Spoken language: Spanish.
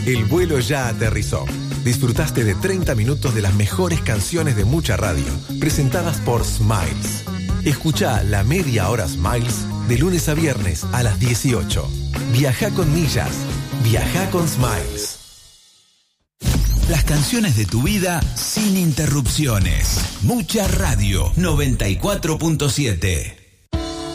El vuelo ya aterrizó. Disfrutaste de 30 minutos de las mejores canciones de Mucha Radio, presentadas por Smiles. Escuchá la media hora Smiles de lunes a viernes a las 18. Viajá con millas. Viajá con Smiles. Las canciones de tu vida sin interrupciones. Mucha Radio 94.7.